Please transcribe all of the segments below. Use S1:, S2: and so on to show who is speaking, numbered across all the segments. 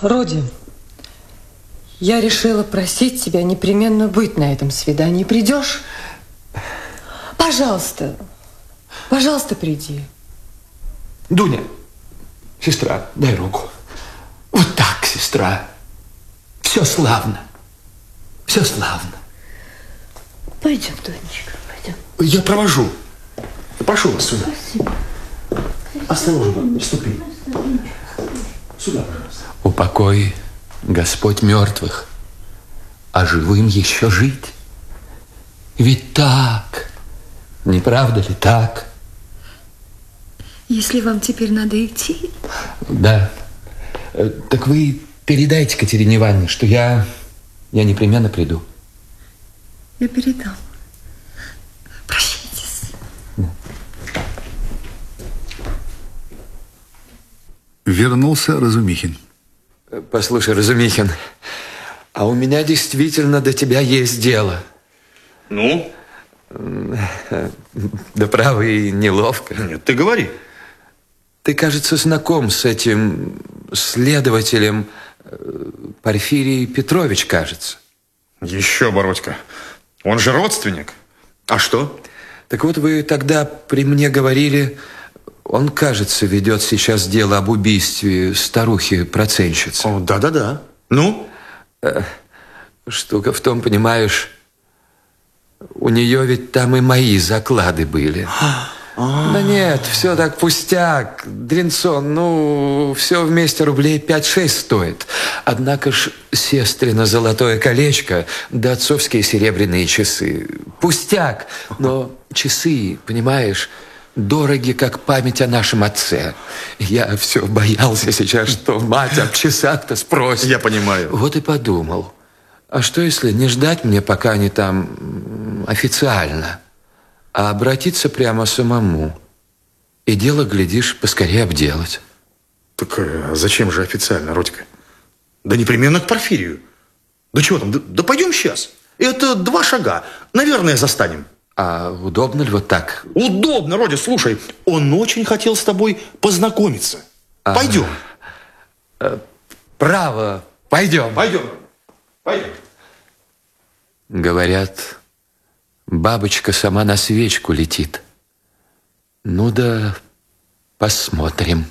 S1: Роди, я решила просить тебя непременно быть на этом свидании. Придешь? Пожалуйста, пожалуйста, приди.
S2: Дуня, сестра, дай руку. Вот так, сестра. Все славно. Все славно.
S3: Пойдем, Донечка, пойдем.
S2: Я провожу. Прошу вас сюда.
S3: Спасибо.
S2: Осторожно, не ступи. Сюда, пожалуйста. Упокой, Господь, мертвых, а живым еще жить. Ведь так, не правда ли так?
S3: Если вам теперь надо идти...
S2: Да. Так вы передайте Катерине Ивановне, что я непременно приду.
S3: Я передам. Прощайтесь.
S4: Вернулся Разумихин.
S2: Послушай, Разумихин, а у меня действительно до тебя есть дело.
S5: Ну?
S2: Да право и неловко.
S5: Нет, ты говори.
S2: Ты, кажется, знаком с этим следователем Порфирий Петрович, кажется.
S5: Еще, Бородька. Он же родственник. А что?
S2: Так вот, вы тогда при мне говорили, он, кажется, ведет сейчас дело об убийстве старухи-процентщицы.
S5: О, да-да-да. Ну?
S2: Штука в том, понимаешь, у нее ведь там и мои заклады были. Да нет, все так пустяк, Дринсон, ну, все вместе рублей 5-6 стоит. Однако ж сестрина золотое колечко, да отцовские серебряные часы. Пустяк, но часы, понимаешь, дороги, как память о нашем отце. Я все боялся сейчас, что мать об часах-то спросит.
S5: Я понимаю.
S2: Вот и подумал, а что если не ждать мне, пока они там официально, а обратиться прямо самому. И дело, глядишь, поскорее обделать.
S5: Так зачем же официально, Родька? Да непременно к Порфирию. Да чего там, да пойдем сейчас. Это 2 шага. Наверное, застанем.
S2: А удобно ли вот так?
S5: Удобно, Родя, слушай. Он очень хотел с тобой познакомиться. Пойдем.
S2: Право, пойдем.
S5: Пойдем. Пойдем.
S2: Говорят, бабочка сама на свечку летит. Ну да, посмотрим.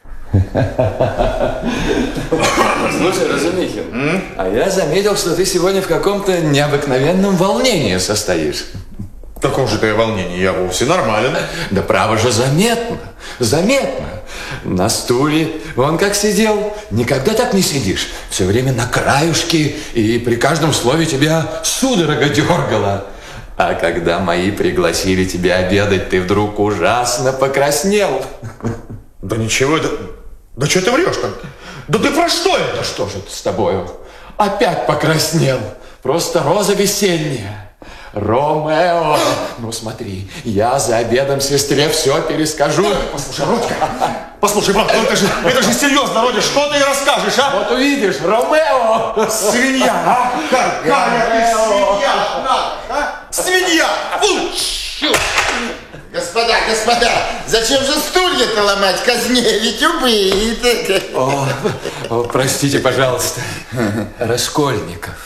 S2: Слушай, Разумихин, а я заметил, что ты сегодня в каком-то необыкновенном волнении состоишь.
S5: В каком же ты волнении? Я вовсе нормален.
S2: Да право же, заметно, заметно. На стуле вон как сидел. Никогда так не сидишь. Все время на краюшке, и при каждом слове тебя судорога дергала. А когда мои пригласили тебя обедать, ты вдруг ужасно покраснел.
S5: Да ничего, да что ты врешь-то? Да ты про что это?
S2: Да что же это с тобою? Опять покраснел. Просто роза весенняя. Ромео. Ну смотри, я за обедом сестре все перескажу.
S5: Послушай, Родька, послушай, брат, ну это же серьезно, Родя, что ты расскажешь, а?
S2: Вот увидишь, Ромео.
S5: Свинья, а? Какая ты свинья, а? Свинья! Фу!
S6: Господа, зачем же стулья-то ломать? Казне ведь убит.
S2: О, простите, пожалуйста. Раскольников.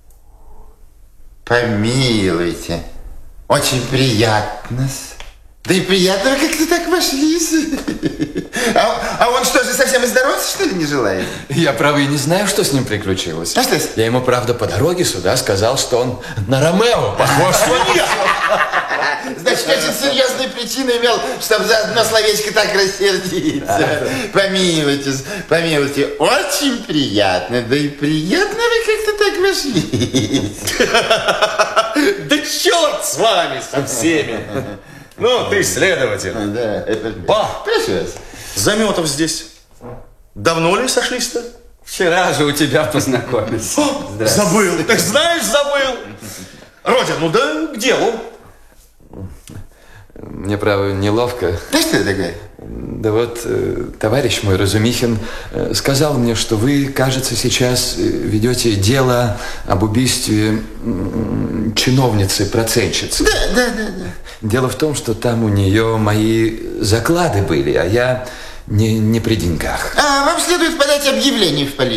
S6: Помилуйте, очень приятно-с. Да и приятно, как-то так вошлись. А он что же, совсем и здороваться, что ли, не желает?
S2: Я, право, и не знаю, что с ним приключилось.
S6: А что с...
S2: Я ему, правда, по дороге сюда сказал, что он на Ромео похож.
S6: Значит, очень серьезные причины имел, чтобы за одно словечко так рассердиться. Помилуйте, очень приятно. Да и приятно вы как-то так вошлись.
S5: Да черт с вами, со всеми! Ну, ты следователь.
S6: Да, это...
S5: Прошу вас. Заметов здесь. Давно ли сошлись-то?
S7: Вчера же у тебя познакомились.
S5: Забыл. Так знаешь, забыл. Родя, ну да к делу.
S2: Мне, право, неловко.
S6: Да что такое?
S2: Да вот, товарищ мой Разумихин сказал мне, что вы, кажется, сейчас ведете дело об убийстве чиновницы-процентщицы.
S6: Да.
S2: Дело в том, что там у нее мои заклады были, а я не при деньгах.
S6: А вам следует подать объявление в полицию.